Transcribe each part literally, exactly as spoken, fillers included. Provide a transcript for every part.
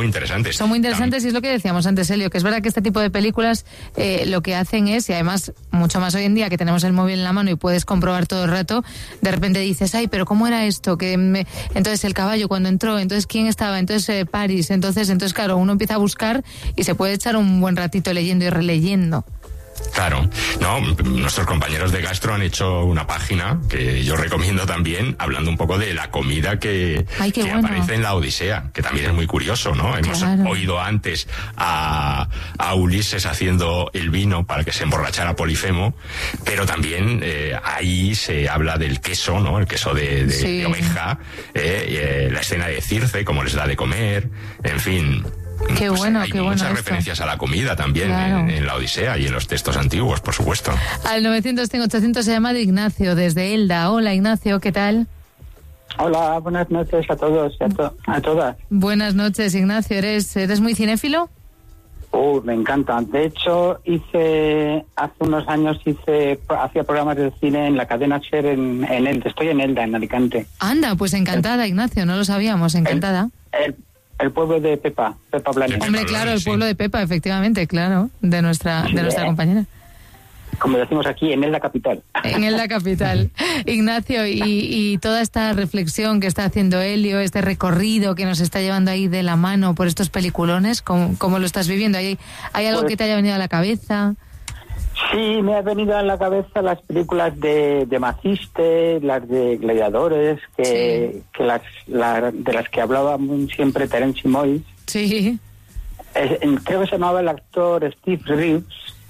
muy interesantes. Son muy interesantes y es lo que decíamos antes, Elio, que es verdad que este tipo de películas eh, lo que hacen es, y además mucho más hoy en día que tenemos el móvil en la mano y puedes comprobar todo el rato, de repente dices, ay, pero ¿cómo era esto? Que me... Entonces el caballo cuando entró, entonces ¿quién estaba? Entonces eh, París, entonces, entonces claro, uno empieza a buscar y se puede echar un buen ratito leyendo y releyendo. Claro, no, nuestros compañeros de Gastro han hecho una página que yo recomiendo también, hablando un poco de la comida que, Ay, que bueno. aparece en la Odisea, que también es muy curioso, ¿no? Hemos Claro. oído antes a, a Ulises haciendo el vino para que se emborrachara Polifemo, pero también eh, ahí se habla del queso, ¿no? El queso de, de, Sí. de oveja, eh, eh, la escena de Circe, cómo les da de comer, en fin. Qué Pues bueno, hay qué bueno muchas esto. referencias a la comida también Claro. en, en la Odisea y en los textos antiguos, por supuesto. Al novecientos cinco ochocientos se llama de Ignacio, desde Elda. Hola, Ignacio, ¿qué tal? Hola, buenas noches a todos y a, to- a todas. Buenas noches, Ignacio. ¿Eres, eres muy cinéfilo? Uh, me encanta. De hecho, hice hace unos años hice hacía programas de cine en la cadena SER en, en Elda. Estoy en Elda, en Alicante. Anda, pues encantada, Ignacio, no lo sabíamos, encantada. El, el pueblo de Pepa, Pepa Blanes. Pepa Hombre, Blanes, claro, el sí. pueblo de Pepa, efectivamente, claro, de nuestra, de nuestra compañera. Como decimos aquí, en Elda capital. En Elda capital. Ignacio, y, y toda esta reflexión que está haciendo Elio, este recorrido que nos está llevando ahí de la mano por estos peliculones, ¿cómo, cómo lo estás viviendo? ¿Hay, hay algo Pues- que te haya venido a la cabeza? Sí, me ha venido a la cabeza las películas de, de Maciste, las de Gladiadores, que, Sí. que las la- de las que hablaba muy siempre Terence Moyes. Sí, Eh, creo que se llamaba el actor Steve Reeves,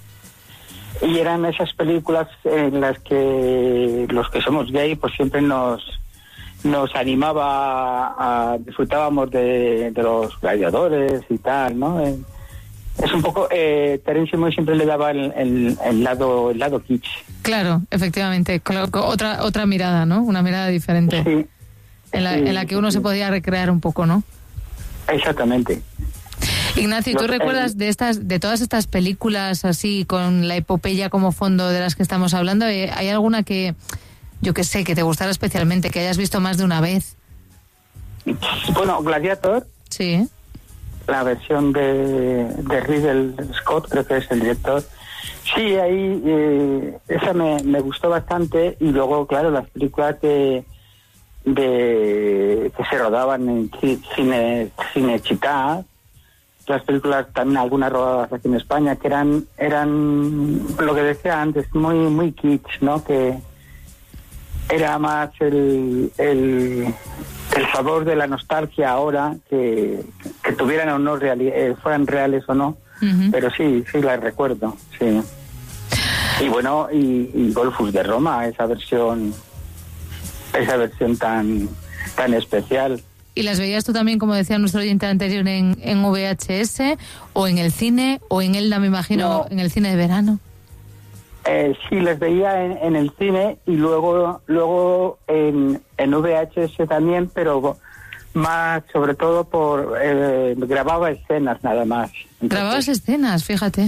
y eran esas películas en las que los que somos gay pues siempre nos nos animaba a, a disfrutábamos de, de los gladiadores y tal, ¿no? Eh, es un poco eh, Terence Moyes siempre le daba el, el, el lado el lado kitsch. claro, efectivamente. Claro, co- otra, otra mirada, ¿no? Una mirada diferente. Sí, En la, sí, en la que uno sí. se podía recrear un poco, ¿no? Exactamente. Ignacio, ¿y tú Los- recuerdas el- de estas, de todas estas películas así, con la epopeya como fondo de las que estamos hablando, eh, hay alguna que, yo que sé, que te gustara especialmente, que hayas visto más de una vez? Bueno, Gladiator, Sí. la versión de, de Ridley Scott, creo que es el director. Sí, ahí eh, esa me, me gustó bastante, y luego, claro, las películas de, de que se rodaban en ci- cine cine Chitá, las películas también algunas rodadas aquí en España, que eran eran lo que decía antes, muy muy kitsch, ¿no? Que era más el el, el sabor de la nostalgia ahora, que, que tuvieran o no reali- eh, fueran reales o no. Ujú. Pero sí, sí las recuerdo, sí. Y bueno, y, y Golfus de Roma, esa versión, esa versión tan tan especial. ¿Y las veías tú también, como decía nuestro oyente anterior, en, en V H S, o en el cine, o en Elda, me imagino, No. en el cine de verano? Eh, sí, les veía en, en el cine, y luego luego en, en V H S también, pero más sobre todo por eh, grababa escenas nada más. Entonces, Grababas escenas, fíjate.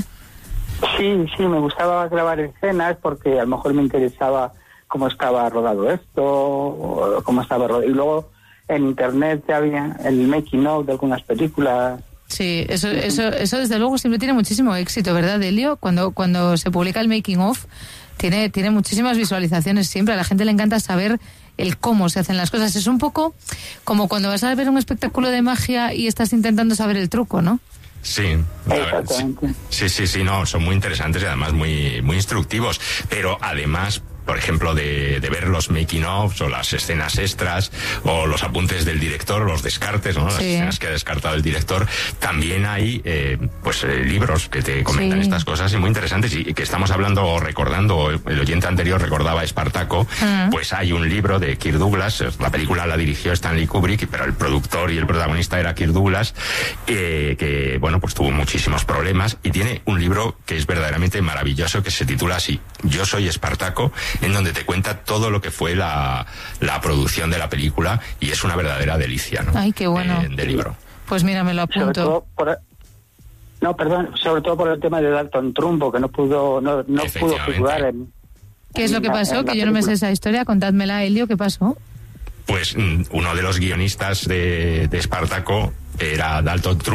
Sí, sí, me gustaba grabar escenas porque a lo mejor me interesaba cómo estaba rodado esto, o cómo estaba rodado. Y luego en internet ya había el making of de algunas películas. Sí, eso, eso, eso desde luego siempre tiene muchísimo éxito, ¿verdad, Elio? Cuando, cuando se publica el making of, tiene, tiene muchísimas visualizaciones siempre. A la gente le encanta saber el cómo se hacen las cosas. Es un poco como cuando vas a ver un espectáculo de magia y estás intentando saber el truco, ¿no? Sí, la verdad, sí, Exactamente. sí, sí, sí, no, son muy interesantes y además muy, muy instructivos, pero además, por ejemplo, de, de ver los making-ofs o las escenas extras o los apuntes del director, los descartes, ¿no? Las Sí. escenas que ha descartado el director, también hay eh, pues eh, libros que te comentan Sí. estas cosas y muy interesantes, y, y que estamos hablando o recordando, el oyente anterior recordaba Espartaco, Ah. pues hay un libro de Kirk Douglas, la película la dirigió Stanley Kubrick, pero el productor y el protagonista era Kirk Douglas, eh, que bueno, pues tuvo muchísimos problemas, y tiene un libro que es verdaderamente maravilloso, que se titula así, Yo soy Espartaco, en donde te cuenta todo lo que fue la, la producción de la película, y es una verdadera delicia, ¿no? Ay, qué bueno. Eh, de libro. Pues mira, me lo Sobre apunto. todo por, no, perdón, sobre todo por el tema de Dalton Trumbo, que no pudo no, no pudo Efectivamente. figurar en... ¿Qué es lo que en la- pasó? en la Que yo no me sé película. esa historia. Contádmela, Elio, ¿qué pasó? Pues mm, uno de los guionistas de, de Espartaco era Dalton Trumbo,